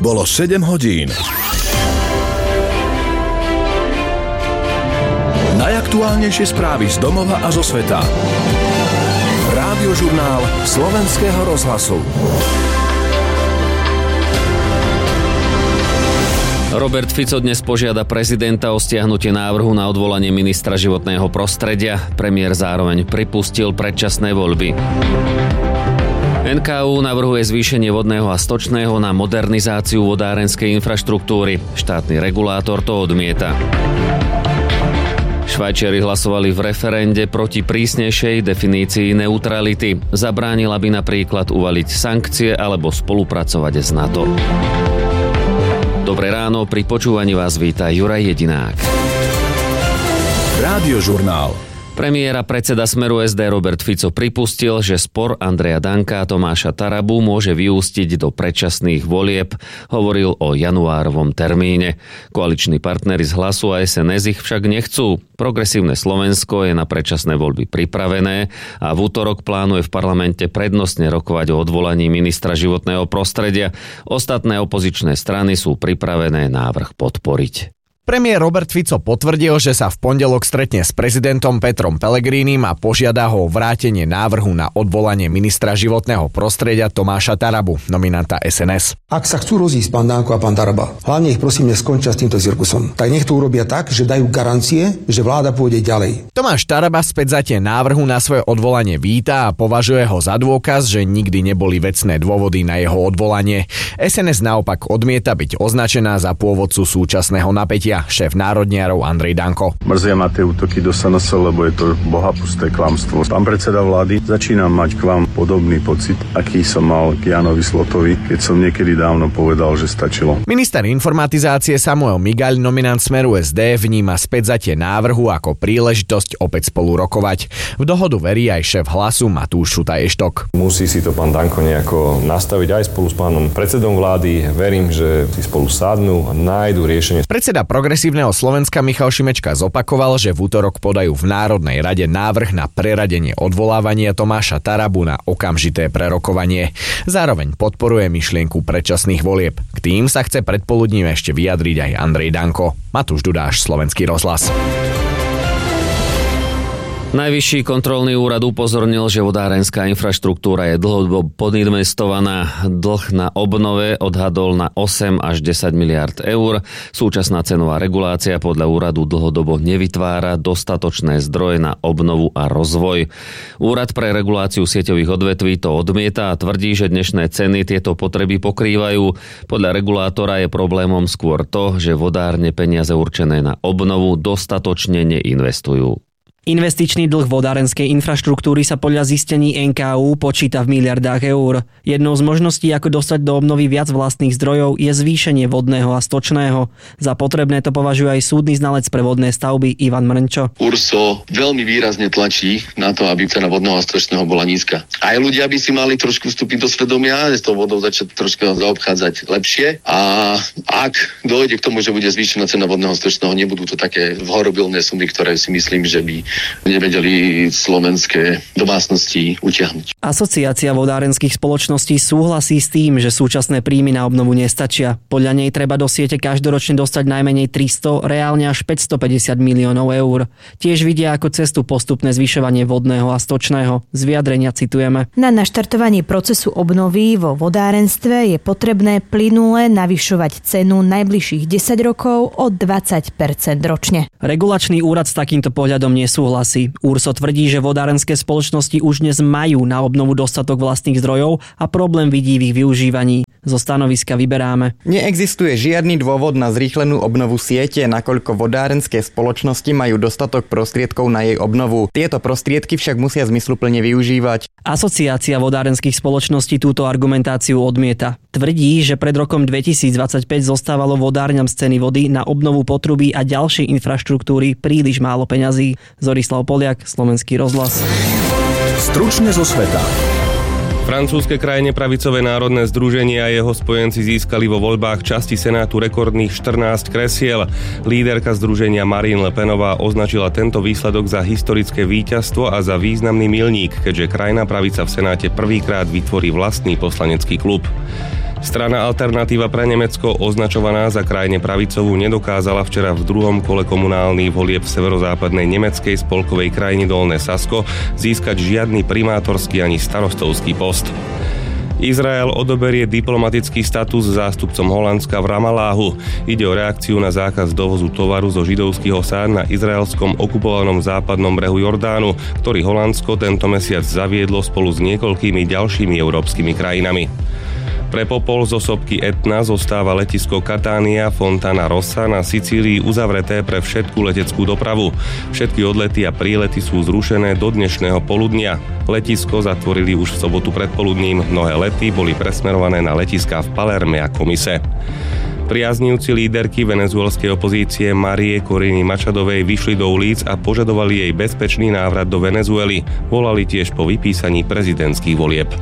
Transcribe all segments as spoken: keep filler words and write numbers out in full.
bolo sedem hodín. Najaktuálnejšie správy z domova a zo sveta. Rádiožurnál Slovenského rozhlasu. Robert Fico dnes požiada prezidenta o stiahnutie návrhu na odvolanie ministra životného prostredia. Premiér zároveň pripustil predčasné voľby. en ká ú navrhuje zvýšenie vodného a stočného na modernizáciu vodárenskej infraštruktúry. Štátny regulátor to odmieta. Švajčiari hlasovali v referende proti prísnejšej definícii neutrality. Zabránila by napríklad uvaliť sankcie alebo spolupracovať s NATO. Dobré ráno, pri počúvaní vás víta Juraj Jedinák. Rádiožurnál. Premiér a predseda Smeru es dé Robert Fico pripustil, že spor Andreja Danka a Tomáša Tarabu môže vyústiť do predčasných volieb. Hovoril o januárovom termíne. Koaliční partneri z Hlasu a es en es ich však nechcú. Progresívne Slovensko je na predčasné voľby pripravené a v útorok plánuje v parlamente prednostne rokovať o odvolaní ministra životného prostredia. Ostatné opozičné strany sú pripravené návrh podporiť. Premiér Robert Fico potvrdil, že sa v pondelok stretne s prezidentom Petrom Pellegrinim a požiada ho o vrátenie návrhu na odvolanie ministra životného prostredia Tomáša Tarabu, nominanta es en es. Ak sa chcú rozísť pán Danko a pán Taraba, hlavne ich prosím neskončia s týmto cirkusom. Tak nech to urobia tak, že dajú garancie, že vláda pôjde ďalej. Tomáš Taraba späťvzatie návrhu na svoje odvolanie víta a považuje ho za dôkaz, že nikdy neboli vecné dôvody na jeho odvolanie. es en es naopak odmieta byť označená za pôvodcu súčasného napätia. Šéf národniarov Andrej Danko. Mrzia ma tie útoky do es en es, lebo je to bohapusté klamstvo. Pán predseda vlády, začínam mať k vám podobný pocit, aký som mal k Jánovi Slotovi, keď som niekedy dávno povedal, že stačilo. Minister informatizácie Samuel Migaľ, nominant Smeru es dé, vníma späťvzatie návrhu ako príležitosť opäť spolu rokovať. V dohodu verí aj šéf Hlasu Matúš Šutaj-Eštok. Musí si to pán Danko nejako nastaviť aj spolu s pánom predsedom vlády. Verím, že si spolu sadnú a nájdu riešenie. Predseda Progresívneho Slovenska Michal Šimečka zopakoval, že v útorok podajú v Národnej rade návrh na preradenie odvolávania Tomáša Tarabu na okamžité prerokovanie. Zároveň podporuje myšlienku predčasných volieb. K tým sa chce predpoludním ešte vyjadriť aj Andrej Danko. Matúš Dudáš, Slovenský rozhlas. Najvyšší kontrolný úrad upozornil, že vodárenská infraštruktúra je dlhodobo podinvestovaná. Dlh na obnove odhadol na osem až desať miliárd eur. Súčasná cenová regulácia podľa úradu dlhodobo nevytvára dostatočné zdroje na obnovu a rozvoj. Úrad pre reguláciu sieťových odvetví to odmieta a tvrdí, že dnešné ceny tieto potreby pokrývajú. Podľa regulátora je problémom skôr to, že vodárne peniaze určené na obnovu dostatočne neinvestujú. Investičný dlh vodárenskej infraštruktúry sa podľa zistení en ká ú počíta v miliardách eur. Jednou z možností, ako dostať do obnovy viac vlastných zdrojov, je zvýšenie vodného a stočného. Za potrebné to považuje aj súdny znalec pre vodné stavby Ivan Mrnčo. Urso veľmi výrazne tlačí na to, aby cena vodného a stočného bola nízka. Aj ľudia by si mali trošku vstúpiť do svedomia, s tou vodou začať trošku zaobchádzať lepšie. A ak dojde k tomu, že bude zvýšená cena vodného a stočného, nebudú to také horobilné sumy, ktoré si myslím, že by nevedeli slovenské domácnosti utiahnuť. Asociácia vodárenských spoločností súhlasí s tým, že súčasné príjmy na obnovu nestačia. Podľa nej treba do siete každoročne dostať najmenej tristo, reálne až päťstopäťdesiat miliónov eur. Tiež vidia ako cestu postupné zvyšovanie vodného a stočného. Z vyjadrenia citujeme. Na naštartovanie procesu obnovy vo vodárenstve je potrebné plynule navyšovať cenu najbližších desať rokov o dvadsať percent ročne. Regulačný úrad s takýmto pohľadom nesúhlasí. Súhlasí. Úrso tvrdí, že vodárenské spoločnosti už dnes majú na obnovu dostatok vlastných zdrojov a problém vidí v ich využívaní. Zo stanoviska vyberáme. Neexistuje žiadny dôvod na zrýchlenú obnovu siete, nakoľko vodárenské spoločnosti majú dostatok prostriedkov na jej obnovu. Tieto prostriedky však musia zmysluplne využívať. Asociácia vodárenských spoločností túto argumentáciu odmieta. Tvrdí, že pred rokom dvetisícdvadsaťpäť zostávalo vodárňam z ceny vody na obnovu potrubí a ďalšej infraštruktúry príliš málo peňazí. Zorislav Poliak, Slovenský rozhlas. Stručne zo sveta. Francúzske krajne pravicové národné združenie a jeho spojenci získali vo voľbách časti Senátu rekordných štrnásť kresiel. Líderka združenia Marine Le Penová označila tento výsledok za historické víťazstvo a za významný milník, keďže krajná pravica v Senáte prvýkrát vytvorí vlastný poslanecký klub. Strana Alternatíva pre Nemecko, označovaná za krajne pravicovú, nedokázala včera v druhom kole komunálnych volieb v severozápadnej nemeckej spolkovej krajine Dolné Sasko získať žiadny primátorský ani starostovský post. Izrael odoberie diplomatický status zástupcom Holandska v Ramalláhu. Ide o reakciu na zákaz dovozu tovaru zo židovských osád na izraelskom okupovanom západnom brehu Jordánu, ktorý Holandsko tento mesiac zaviedlo spolu s niekoľkými ďalšími európskymi krajinami. Pre popol zo sopky Etna zostáva letisko Catania Fontana Rossa na Sicílii uzavreté pre všetku leteckú dopravu. Všetky odlety a prílety sú zrušené do dnešného poludnia. Letisko zatvorili už v sobotu predpoludním. Mnohé lety boli presmerované na letiská v Palerme a Komise. Priaznivci líderky venezuelskej opozície Marie Coriny Machadovej vyšli do ulic a požadovali jej bezpečný návrat do Venezuely. Volali tiež po vypísaní prezidentských volieb.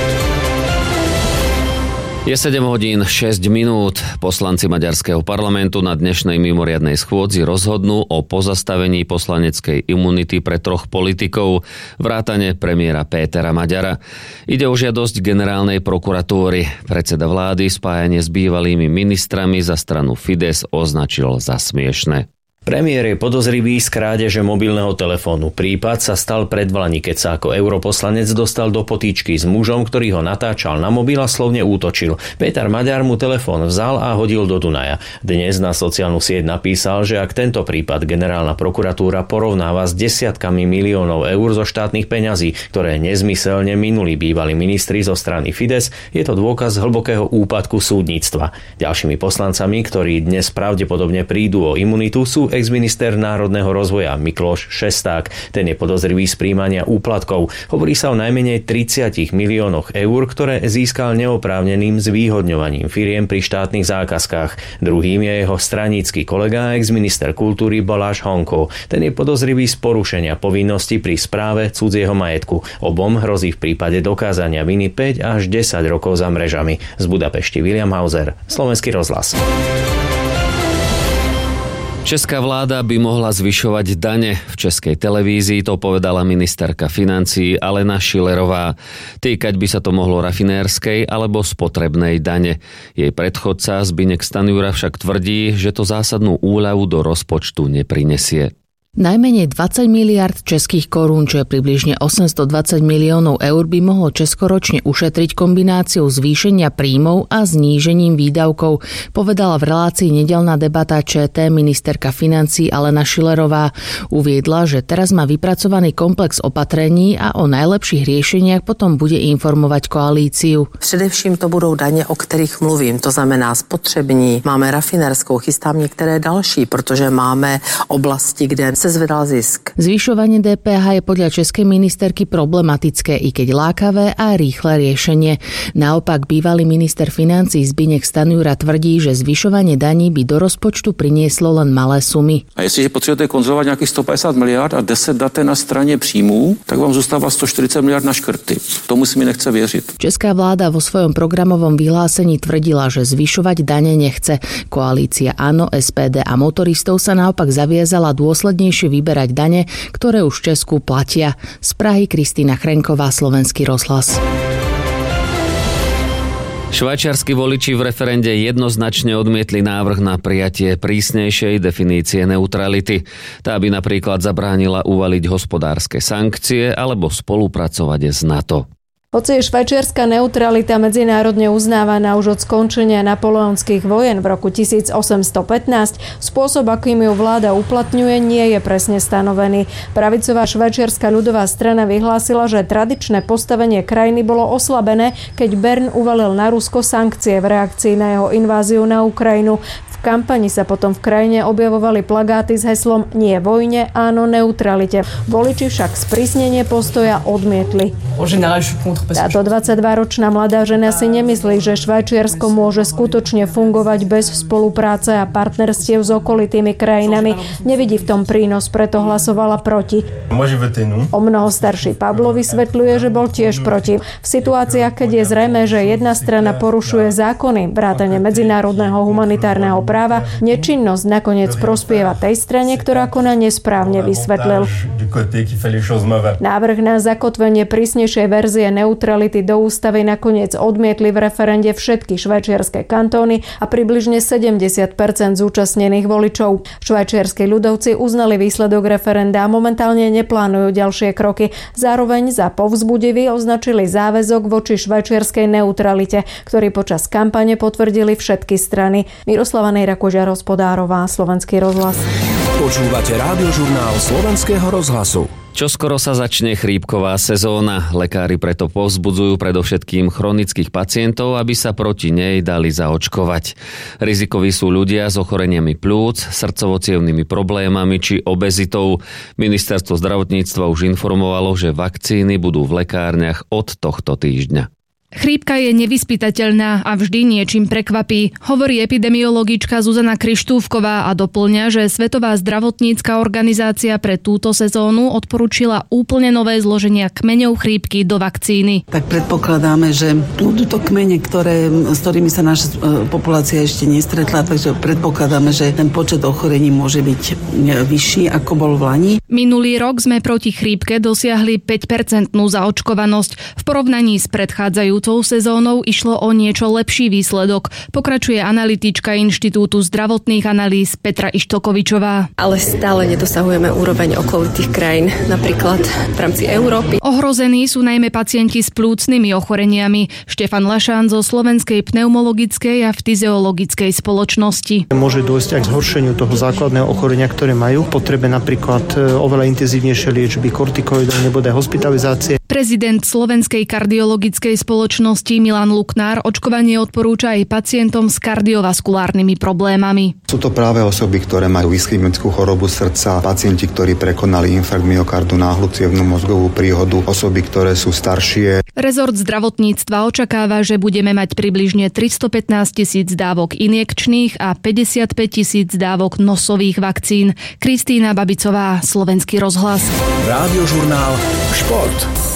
Je sedem hodín šesť minút. Poslanci maďarského parlamentu na dnešnej mimoriadnej schôdzi rozhodnú o pozastavení poslaneckej imunity pre troch politikov, vrátane premiéra Pétera Maďara. Ide o žiadosť generálnej prokuratúry. Predseda vlády spájanie s bývalými ministrami za stranu Fides označil za smiešne. Premiér je podozrivý z krádeže mobilného telefónu. Prípad sa stal predvlani, keď sa ako europoslanec dostal do potýčky s mužom, ktorý ho natáčal na mobil a slovne útočil. Péter Maďar mu telefón vzal a hodil do Dunaja. Dnes na sociálnu sieť napísal, že ak tento prípad generálna prokuratúra porovnáva s desiatkami miliónov eur zo štátnych peňazí, ktoré nezmyselne minuli bývalí ministri zo strany Fides, je to dôkaz hlbokého úpadku súdnictva. Ďalšími poslancami, ktorí dnes pravdepodobne prídu o imunitu, sú exminister národného rozvoja Mikloš Šesták. Ten je podozrivý z príjmania úplatkov. Hovorí sa o najmenej tridsať miliónoch eur, ktoré získal neoprávneným zvýhodňovaním firiem pri štátnych zákazkách. Druhým je jeho stranícky kolega, exminister kultúry Baláš Honko. Ten je podozrivý z porušenia povinnosti pri správe cudzieho majetku. Obom hrozí v prípade dokázania viny päť až desať rokov za mrežami. Z Budapešti William Hauser, Slovenský rozhlas. Česká vláda by mohla zvyšovať dane. V Českej televízii to povedala ministerka financií Alena Schillerová. Týkať by sa to mohlo rafinérskej alebo spotrebnej dane. Jej predchodca Zbyněk Stanjura však tvrdí, že to zásadnú úľavu do rozpočtu neprinesie. Najmenej dvadsať miliárd českých korún, čo je približne osemstodvadsať miliónov eur, by mohlo Česko ročne ušetriť kombináciou zvýšenia príjmov a znížením výdavkov, povedala v relácii Nedeľná debata ČT ministerka financií Alena Schillerová. Uviedla, že teraz má vypracovaný komplex opatrení a o najlepších riešeniach potom bude informovať koalíciu. Především to budou daně, o kterých mluvím, to znamená spotřební, máme rafinérskou, chystám některé další, protože máme oblasti, kde se zvedal zisk. Zvyšovanie dé pé há je podľa českej ministerky problematické, i keď lákavé a rýchle riešenie. Naopak bývalý minister financií Zbyněk Stanjura tvrdí, že zvyšovanie daní by do rozpočtu prinieslo len malé sumy. A jestliže potřebujete konzolovat nějakých sto padesát miliard a deset dáte na straně příjmů, tak vám zůstává sto štyridsať miliard na škrty. Tomu si mi nechce věřit. Česká vláda vo svojom programovom vyhlásení tvrdila, že zvyšovať dane nechce. Koalícia Áno, es pé dé a motoristov sa naopak zaviazala dôsledne vyberať dane, ktoré už v Česku platia. Z Prahy Kristýna Chrenková, Slovenský rozhlas. Švajčiarski voliči v referende jednoznačne odmietli návrh na prijatie prísnejšej definície neutrality. Tá by napríklad zabránila uvaliť hospodárske sankcie alebo spolupracovať s NATO. Hoci je švajčiarska neutralita medzinárodne uznávaná už od skončenia napoleonských vojen v roku tisíc osemsto pätnásť, spôsob, akým ju vláda uplatňuje, nie je presne stanovený. Pravicová švajčiarska ľudová strana vyhlásila, že tradičné postavenie krajiny bolo oslabené, keď Bern uvalil na Rusko sankcie v reakcii na jeho inváziu na Ukrajinu. V kampani sa potom v krajine objavovali plagáty s heslom Nie vojne, áno neutralite. Voliči však sprísnenie postoja odmietli. Táto dvadsaťdvaročná mladá žena si nemyslí, že Švajčiarsko môže skutočne fungovať bez spolupráce a partnerstiev s okolitými krajinami. Nevidí v tom prínos, preto hlasovala proti. O mnoho starší Pablo vysvetľuje, že bol tiež proti. V situáciách, keď je zrejmé, že jedna strana porušuje zákony, vrátane medzinárodného humanitárneho práva, nečinnosť nakoniec prospieva tej strane, ktorá koná nesprávne, vysvetlil. Návrh na zakotvenie prísnejšej verzie neutrality do ústavy nakoniec odmietli v referende všetky švajčiarske kantóny a približne sedemdesiat percent zúčastnených voličov. Švajčiarski ľudovci uznali výsledok referenda a momentálne neplánujú ďalšie kroky. Zároveň za povzbudivý označili záväzok voči švajčiarskej neutralite, ktorý počas kampane potvrdili všetky strany. Miroslava Nejra-Kožiar-Hospodárová, Slovenský rozhlas. Počúvate Rádiožurnál Slovenského rozhlasu. Čoskoro sa začne chrípková sezóna. Lekári preto povzbudzujú predovšetkým chronických pacientov, aby sa proti nej dali zaočkovať. Rizikoví sú ľudia s ochoreniami pľúc, srdcovo-cievnymi problémami či obezitou. Ministerstvo zdravotníctva už informovalo, že vakcíny budú v lekárniach od tohto týždňa. Chrípka je nevyspytateľná a vždy niečím prekvapí, hovorí epidemiologička Zuzana Krištúfková a doplňa, že Svetová zdravotnícka organizácia pre túto sezónu odporúčila úplne nové zloženia kmeňov chrípky do vakcíny. Tak predpokladáme, že budú to kmene, ktoré, s ktorými sa naša populácia ešte nestretla, takže predpokladáme, že ten počet ochorení môže byť vyšší, ako bol v lani. Minulý rok sme proti chrípke dosiahli päť percentnú zaočkovanosť. V porovnaní s predchádzajúcou sezónou išlo o niečo lepší výsledok, pokračuje analytička Inštitútu zdravotných analýz Petra Ištokovičová. Ale stále nedosahujeme úroveň okolitých krajín, napríklad v rámci Európy. Ohrození sú najmä pacienti s plúcnymi ochoreniami. Štefan Lašán zo Slovenskej pneumologickej a fyziologickej spoločnosti. Môže dôjsť aj k zhoršeniu toho základného ochorenia, ktoré majú, potrebe napríklad oveľa intenzívnejšie liečby kortikoidov nebo aj hospitalizácie. Prezident Slovenskej kardiologickej spoločnosti Milan Luknár očkovanie odporúča aj pacientom s kardiovaskulárnymi problémami. Sú to práve osoby, ktoré majú ischemickú chorobu srdca, pacienti, ktorí prekonali infarkt myokardu, náhlu cievnu mozgovú príhodu, osoby, ktoré sú staršie. Rezort zdravotníctva očakáva, že budeme mať približne tristopätnásť tisíc dávok injekčných a päťdesiatpäť tisíc dávok nosových vakcín. Kristína Babicová, Slovenský rozhlas. Rádiožurnál Šport.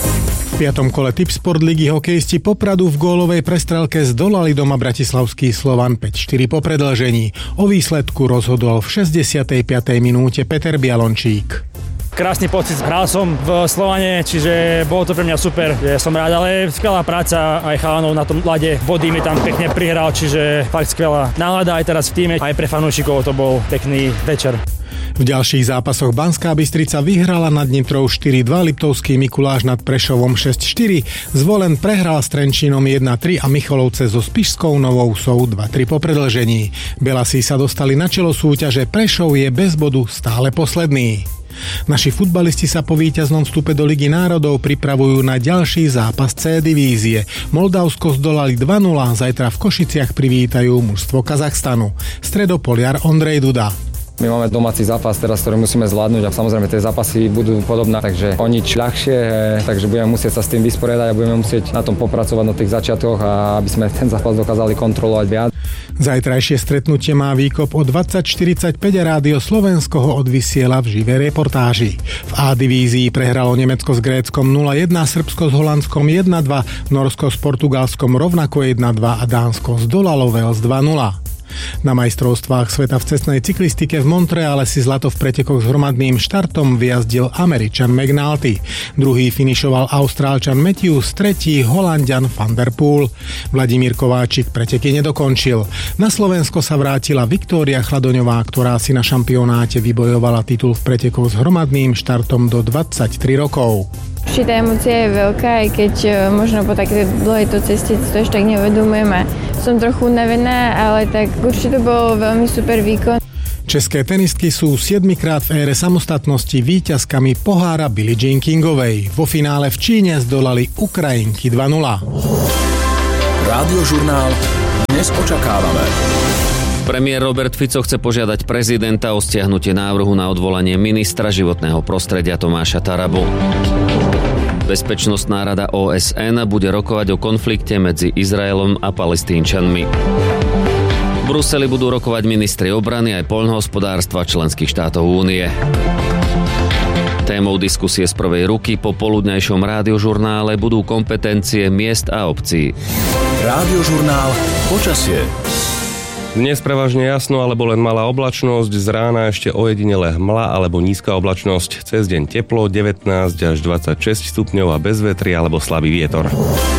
V piatom kole Tipsport ligy hokejisti Popradu v gólovej prestrelke zdolali doma bratislavský Slovan päť štyri po predĺžení. O výsledku rozhodol v šesťdesiatej piatej minúte Peter Bialončík. Krásny pocit, hral som v Slovane, čiže bolo to pre mňa super, že som rád, ale skvelá práca aj chalanov na tom ľade. Body mi tam pekne prihral, čiže fakt skvelá nálada aj teraz v tíme, aj pre fanúšikov to bol pekný večer. V ďalších zápasoch Banská Bystrica vyhrala nad Nitrou štyri dva, Liptovský Mikuláš nad Prešovom šesť štyri, Zvolen prehral s Trenčínom jedna tri a Micholovce so Spišskou Novou sú dva tri po predĺžení. Belasí sa dostali na čelo súťaže, Prešov je bez bodu stále posledný. Naši futbalisti sa po víťaznom vstupe do Ligy národov pripravujú na ďalší zápas C divízie. Moldavsko zdolali dva nula, zajtra v Košiciach privítajú mužstvo Kazachstanu. Stredopoliar Ondrej Duda. My máme domáci zápas teraz, ktorý musíme zvládnuť a samozrejme tie zápasy budú podobné, takže o nič ľahšie, takže budeme musieť sa s tým vysporiadať a budeme musieť na tom popracovať na tých začiatkoch a aby sme ten zápas dokázali kontrolovať viac. Zajtrajšie stretnutie má výkop o dvadsať štyridsaťpäť a Rádio Slovensko ho odvysiela v živej reportáži. V A divízii prehralo Nemecko s Gréckom nula jedna, Srbsko s Holandskom jedna dva, Norsko s Portugalskom rovnako jedna dva a Dánsko zdolalo Wales dva nula. Na majstrovstvách sveta v cestnej cyklistike v Montreale si zlato v pretekoch s hromadným štartom vyjazdil Američan McNulty. Druhý finišoval Austrálčan Matthews, tretí Holanďan Van der Poel. Vladimír Kováčik preteky nedokončil. Na Slovensko sa vrátila Viktória Chladoňová, ktorá si na šampionáte vybojovala titul v pretekoch s hromadným štartom do dvadsaťtri rokov. Určitá emócia je veľká, aj keď možno po takej dlhej to ceste to ešte tak neuvedomujem a som trochu unavená, ale tak určite to bol veľmi super výkon. České tenistky sú siedmikrát v ére samostatnosti víťazkami pohára Billie Jean Kingovej. Vo finále v Číne zdolali Ukrajinky dva nula. Rádiožurnál Dnes očakávame. Premiér Robert Fico chce požiadať prezidenta o stiahnutie návrhu na odvolanie ministra životného prostredia Tomáša Tarabu. Bezpečnostná rada ó es en bude rokovať o konflikte medzi Izraelom a Palestínčanmi. V Bruseli budú rokovať ministri obrany aj poľnohospodárstva členských štátov únie. Témou diskusie z prvej ruky po poludňajšom rádiožurnále budú kompetencie miest a obcí. Rádiožurnál Počasie. Dnes prevažne jasno alebo len malá oblačnosť, z rána ešte ojedinele hmla alebo nízka oblačnosť. Cez deň teplo devätnásť až dvadsaťšesť stupňov a bez vetry alebo slabý vietor.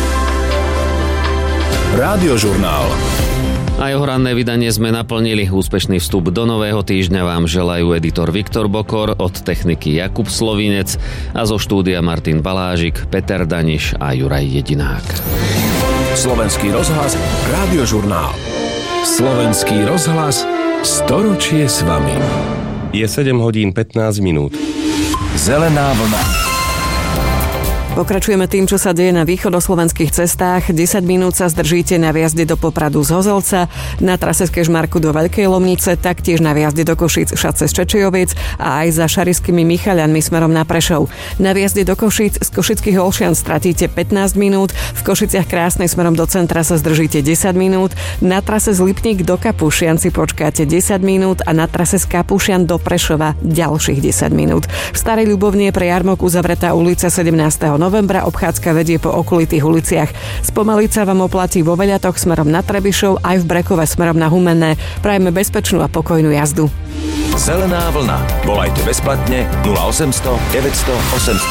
Rádiožurnál. A jeho ranné vydanie sme naplnili. Úspešný vstup do nového týždňa vám želajú editor Viktor Bokor, od techniky Jakub Slovinec a zo štúdia Martin Balážik, Peter Daniš a Juraj Jedinák. Slovenský rozhlas, Rádiožurnál. Slovenský rozhlas, storočie s vami. Je sedem hodín pätnásť minút. Zelená vlna. Pokračujeme tým, čo sa deje na východoslovenských cestách. desať minút sa zdržíte na viazde do Popradu z Hozelca, na trase z Kežmarku do Veľkej Lomnice, taktiež na viazde do Košíc Šace z Čečejoviec a aj za Šarišskými Michaľanmi smerom na Prešov. Na viazde do Košíc z Košických Olšian stratíte pätnásť minút, v Košiciach Krásnej smerom do centra sa zdržíte desať minút, na trase z Lipník do Kapušian si počkáte desať minút a na trase z Kapušian do Prešova ďalších desať minút. V Starej Ľubovni je pre jarmok uzavretá ulica sedemnásteho novembra, obchádzka vedie po okolitých uliciach. Spomaliť sa vám oplatí vo Veľatoch smerom na Trebišov aj v Brekove smerom na Humenné. Prajeme bezpečnú a pokojnú jazdu. Zelená vlna. Volajte bezplatne nula osemsto deväťsto osemsto.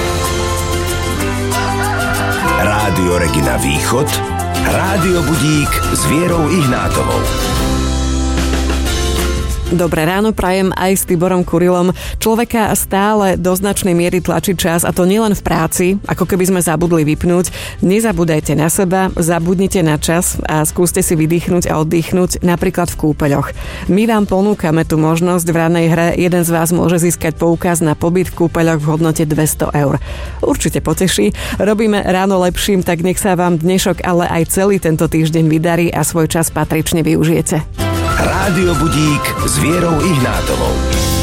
Rádio Regina Východ. Rádio Budík s Vierou Ihnátovou. Dobré ráno prajem aj s Tiborom Kurilom. Človeka stále do značnej miery tlačí čas, a to nielen v práci, ako keby sme zabudli vypnúť. Nezabúdajte na seba, zabudnite na čas a skúste si vydýchnuť a oddychnúť napríklad v kúpeľoch. My vám ponúkame tú možnosť v ranej hre. Jeden z vás môže získať poukaz na pobyt v kúpeľoch v hodnote dvesto eur. Určite poteší. Robíme ráno lepším, tak nech sa vám dnešok, ale aj celý tento týždeň vydarí a svoj čas patrične využijete. Rádio Budík s Vierou Ihnátovou.